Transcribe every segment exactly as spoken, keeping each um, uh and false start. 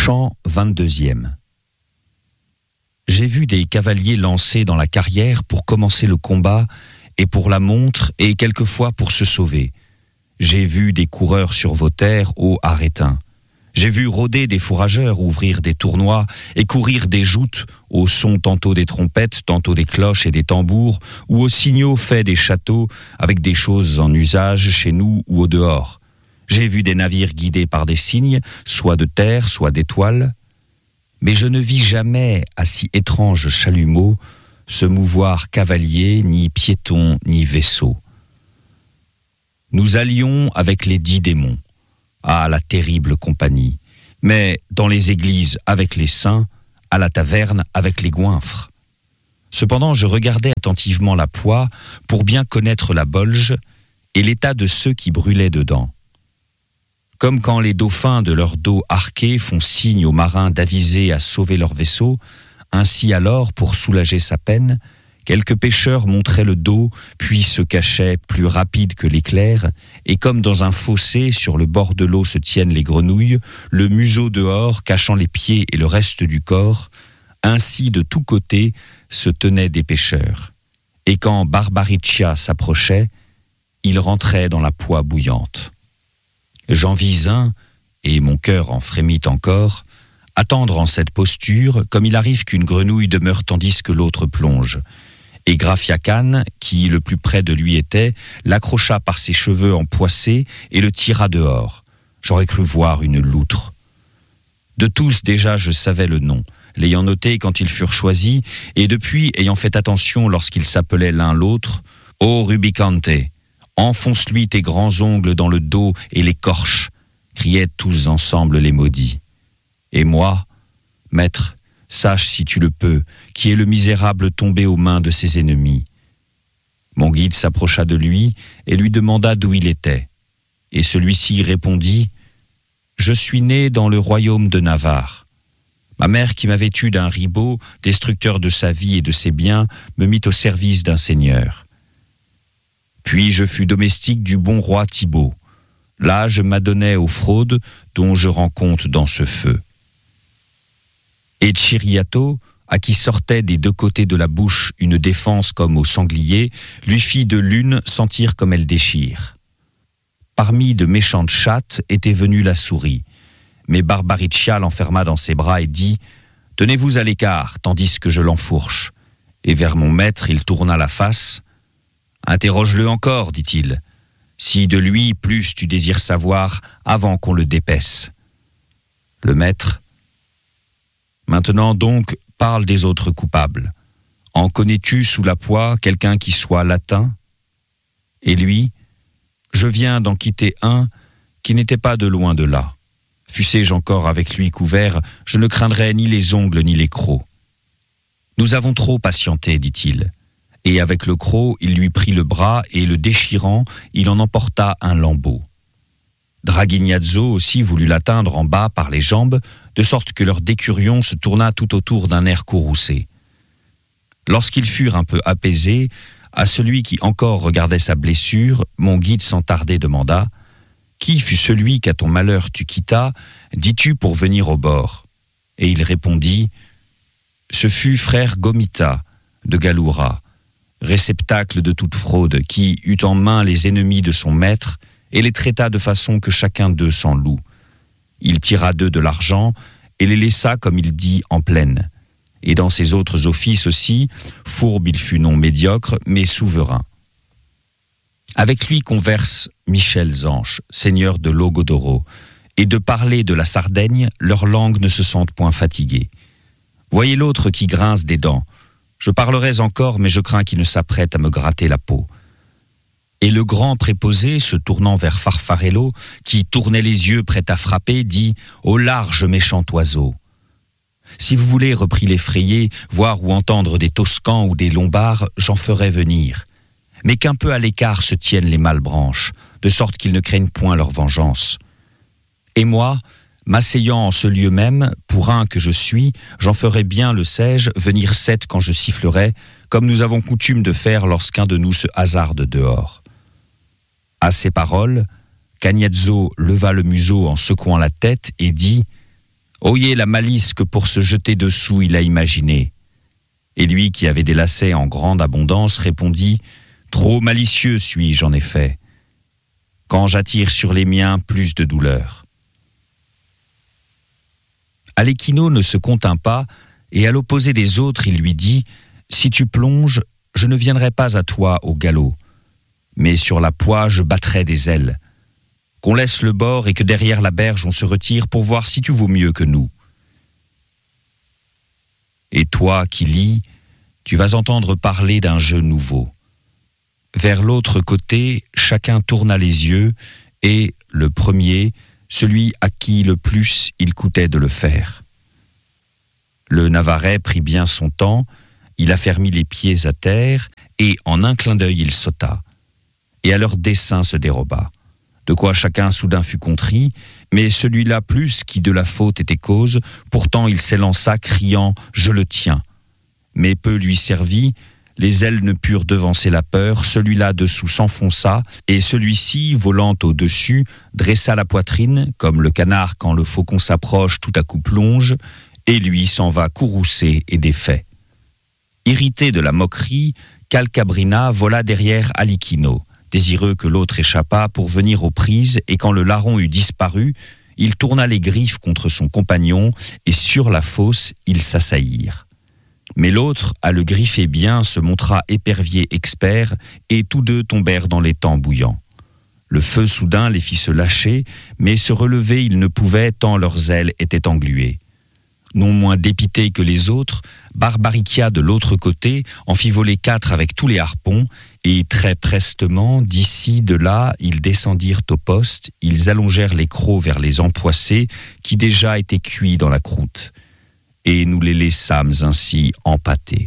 Chant vingt-deuxième. J'ai vu des cavaliers lancés dans la carrière pour commencer le combat et pour la montre et quelquefois pour se sauver. J'ai vu des coureurs sur vos terres, ô Arétins. J'ai vu rôder des fourrageurs, ouvrir des tournois et courir des joutes au son tantôt des trompettes, tantôt des cloches et des tambours, ou aux signaux faits des châteaux avec des choses en usage chez nous ou au dehors. J'ai vu des navires guidés par des signes, soit de terre, soit d'étoiles. Mais je ne vis jamais à si étrange chalumeau se mouvoir cavalier, ni piéton, ni vaisseau. Nous allions avec les dix démons. Ah, la terrible compagnie. Mais dans les églises avec les saints, à la taverne avec les goinfres. Cependant, je regardais attentivement la poix pour bien connaître la bolge et l'état de ceux qui brûlaient dedans. Comme quand les dauphins de leur dos arqué font signe aux marins d'aviser à sauver leur vaisseau, ainsi alors, pour soulager sa peine, quelques pêcheurs montraient le dos, puis se cachaient plus rapides que l'éclair, et comme dans un fossé sur le bord de l'eau se tiennent les grenouilles, le museau dehors cachant les pieds et le reste du corps, ainsi de tous côtés se tenaient des pêcheurs. Et quand Barbariccia s'approchait, il rentrait dans la poix bouillante. J'en vis un, et mon cœur en frémit encore, attendre en cette posture, comme il arrive qu'une grenouille demeure tandis que l'autre plonge. Et Graphiacane, qui le plus près de lui était, l'accrocha par ses cheveux empoissés et le tira dehors. J'aurais cru voir une loutre. De tous déjà je savais le nom, l'ayant noté quand ils furent choisis, et depuis ayant fait attention lorsqu'ils s'appelaient l'un l'autre, « Ô Rubicante !» enfonce-lui tes grands ongles dans le dos et l'écorche, criaient tous ensemble les maudits. Et moi, maître, sache si tu le peux, qui est le misérable tombé aux mains de ses ennemis. Mon guide s'approcha de lui et lui demanda d'où il était. Et celui-ci répondit, « Je suis né dans le royaume de Navarre. Ma mère qui m'avait eu d'un ribot, destructeur de sa vie et de ses biens, me mit au service d'un seigneur. Puis je fus domestique du bon roi Thibaut. Là, je m'adonnais aux fraudes dont je rends compte dans ce feu. » Et Chiriato, à qui sortait des deux côtés de la bouche une défense comme au sanglier, lui fit de l'une sentir comme elle déchire. Parmi de méchantes chattes était venue la souris, mais Barbariccia l'enferma dans ses bras et dit « Tenez-vous à l'écart, tandis que je l'enfourche. » Et vers mon maître, il tourna la face. « Interroge-le encore, dit-il, si de lui plus tu désires savoir avant qu'on le dépaisse. » Le maître, « Maintenant donc, parle des autres coupables. En connais-tu sous la poix quelqu'un qui soit latin ?» Et lui, « Je viens d'en quitter un qui n'était pas de loin de là. Fussé-je encore avec lui couvert, je ne craindrais ni les ongles ni les crocs. Nous avons trop patienté, dit-il. Et avec le croc, il lui prit le bras et, le déchirant, il en emporta un lambeau. Draguignazzo aussi voulut l'atteindre en bas par les jambes, de sorte que leur décurion se tourna tout autour d'un air courroucé. Lorsqu'ils furent un peu apaisés, à celui qui encore regardait sa blessure, mon guide sans tarder demanda « Qui fut celui qu'à ton malheur tu quittas, dis-tu pour venir au bord ?» Et il répondit « Ce fut frère Gomita de Galoura, réceptacle de toute fraude, qui eut en main les ennemis de son maître et les traita de façon que chacun d'eux s'en loue. Il tira d'eux de l'argent et les laissa, comme il dit, en pleine. Et dans ses autres offices aussi, fourbe il fut non médiocre, mais souverain. Avec lui converse Michel Zanche, seigneur de Logodoro, et de parler de la Sardaigne, leurs langues ne se sentent point fatiguées. Voyez l'autre qui grince des dents. Je parlerais encore, mais je crains qu'il ne s'apprête à me gratter la peau. » Et le grand préposé, se tournant vers Farfarello, qui tournait les yeux prêt à frapper, dit « Au large, méchant oiseau !» Si vous voulez, reprit l'effrayé, voir ou entendre des Toscans ou des Lombards, j'en ferai venir. Mais qu'un peu à l'écart se tiennent les malbranches, de sorte qu'ils ne craignent point leur vengeance. Et moi, m'asseyant en ce lieu même, pour un que je suis, j'en ferai bien, le sais-je, venir sept quand je sifflerai, comme nous avons coutume de faire lorsqu'un de nous se hasarde dehors. À ces paroles, Cagnazzo leva le museau en secouant la tête et dit « Oyez la malice que pour se jeter dessous il a imaginée. Et lui qui avait des lacets en grande abondance répondit « Trop malicieux suis-je en effet, quand j'attire sur les miens plus de douleur. » Aléchino ne se contint pas, et à l'opposé des autres, il lui dit « Si tu plonges, je ne viendrai pas à toi au galop, mais sur la poix je battrai des ailes. Qu'on laisse le bord et que derrière la berge on se retire pour voir si tu vaux mieux que nous. Et toi qui lis, tu vas entendre parler d'un jeu nouveau. Vers l'autre côté, chacun tourna les yeux, et le premier, celui à qui le plus il coûtait de le faire. Le Navarrais prit bien son temps, il affermit les pieds à terre, et en un clin d'œil il sauta. Et à leur dessein se déroba. De quoi chacun soudain fut contrit, mais celui-là plus qui de la faute était cause, pourtant il s'élança criant « Je le tiens ». Mais peu lui servit, les ailes ne purent devancer la peur, celui-là dessous s'enfonça, et celui-ci, volant au-dessus, dressa la poitrine, comme le canard quand le faucon s'approche tout à coup plonge, et lui s'en va courroucé et défait. Irrité de la moquerie, Calcabrina vola derrière Aléchino, désireux que l'autre échappât pour venir aux prises, et quand le larron eut disparu, il tourna les griffes contre son compagnon, et sur la fosse, ils s'assaillirent. Mais l'autre, à le griffer bien, se montra épervier expert, et tous deux tombèrent dans l'étang bouillant. Le feu soudain les fit se lâcher, mais se relever ils ne pouvaient tant leurs ailes étaient engluées. Non moins dépité que les autres, Barbaricia de l'autre côté en fit voler quatre avec tous les harpons, et très prestement, d'ici, de là, ils descendirent au poste, ils allongèrent les crocs vers les empoissés, qui déjà étaient cuits dans la croûte. Et nous les laissâmes ainsi empâtés.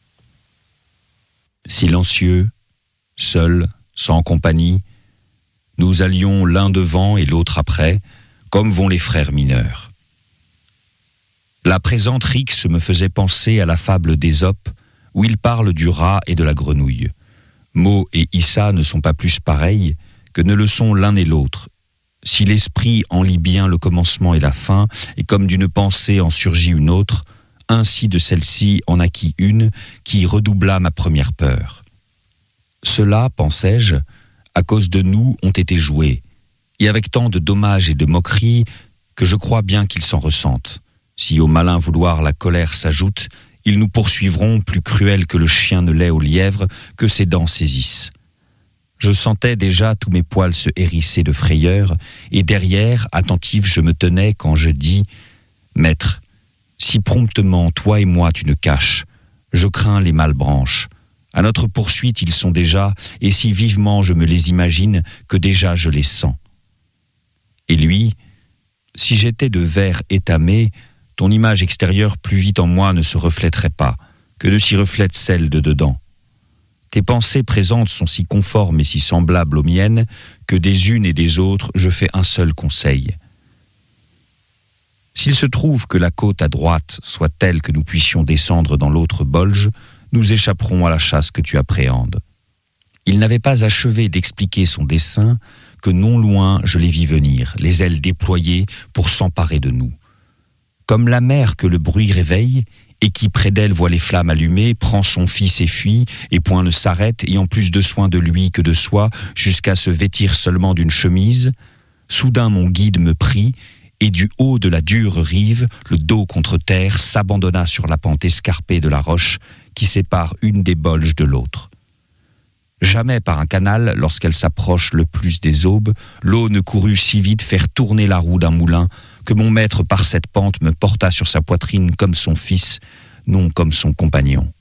Silencieux, seuls, sans compagnie, nous allions l'un devant et l'autre après, comme vont les frères mineurs. La présente rixe me faisait penser à la fable d'Ésope, où il parle du rat et de la grenouille. Mo et Issa ne sont pas plus pareils que ne le sont l'un et l'autre. Si l'esprit en lit bien le commencement et la fin, et comme d'une pensée en surgit une autre, ainsi de celle-ci en naquit une qui redoubla ma première peur. Cela, pensais-je, à cause de nous ont été joués, et avec tant de dommages et de moqueries que je crois bien qu'ils s'en ressentent. Si au malin vouloir la colère s'ajoute, ils nous poursuivront plus cruels que le chien ne l'est au lièvre que ses dents saisissent. Je sentais déjà tous mes poils se hérisser de frayeur, et derrière, attentif, je me tenais quand je dis « Maître, si promptement, toi et moi, tu ne caches, je crains les malbranches. À notre poursuite, ils sont déjà, et si vivement je me les imagine, que déjà je les sens. » Et lui, si j'étais de verre étamé, ton image extérieure plus vite en moi ne se reflèterait pas, que ne s'y reflète celle de dedans. Tes pensées présentes sont si conformes et si semblables aux miennes que des unes et des autres je fais un seul conseil. S'il se trouve que la côte à droite soit telle que nous puissions descendre dans l'autre bolge, nous échapperons à la chasse que tu appréhendes. Il n'avait pas achevé d'expliquer son dessein que non loin je les vis venir, les ailes déployées pour s'emparer de nous. Comme la mer que le bruit réveille, et qui près d'elle voit les flammes allumées, prend son fils et fuit, et point ne s'arrête, ayant plus de soin de lui que de soi, jusqu'à se vêtir seulement d'une chemise, soudain mon guide me prit, et du haut de la dure rive, le dos contre terre, s'abandonna sur la pente escarpée de la roche, qui sépare une des bolges de l'autre. Jamais par un canal, lorsqu'elle s'approche le plus des aubes, l'eau ne courut si vite faire tourner la roue d'un moulin, que mon maître par cette pente me porta sur sa poitrine comme son fils, non comme son compagnon.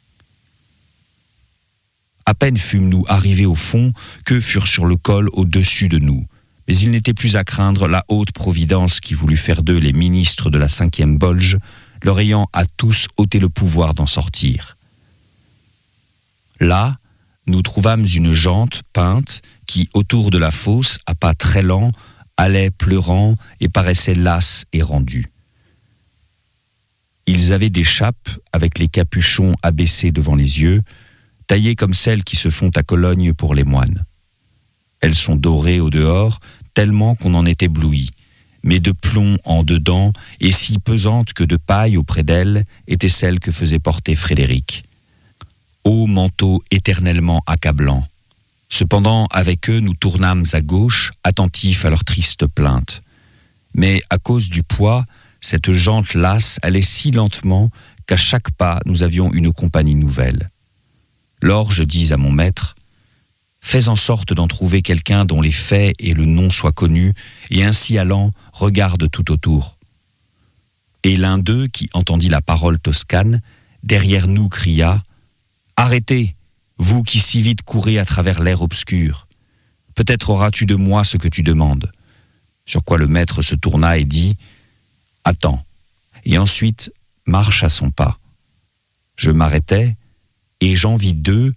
À peine fûmes-nous arrivés au fond, qu'eux furent sur le col au-dessus de nous. Mais il n'était plus à craindre la haute providence qui voulut faire d'eux les ministres de la cinquième bolge, leur ayant à tous ôté le pouvoir d'en sortir. Là, nous trouvâmes une jante peinte qui, autour de la fosse, à pas très lents, allait pleurant et paraissait lasse et rendue. Ils avaient des chapes avec les capuchons abaissés devant les yeux, taillées comme celles qui se font à Cologne pour les moines. Elles sont dorées au dehors, tellement qu'on en est ébloui, mais de plomb en dedans, et si pesante que de paille auprès d'elle était celle que faisait porter Frédéric. Ô manteau éternellement accablant! Cependant, avec eux, nous tournâmes à gauche, attentifs à leur triste plainte. Mais à cause du poids, cette jante lasse allait si lentement qu'à chaque pas, nous avions une compagnie nouvelle. Lors, je dis à mon maître, « Fais en sorte d'en trouver quelqu'un dont les faits et le nom soient connus, et ainsi allant, regarde tout autour. » Et l'un d'eux, qui entendit la parole toscane, derrière nous cria, « Arrêtez, vous qui si vite courez à travers l'air obscur. Peut-être auras-tu de moi ce que tu demandes. » Sur quoi le maître se tourna et dit, « Attends. » Et ensuite marche à son pas. Je m'arrêtai, et j'en vis deux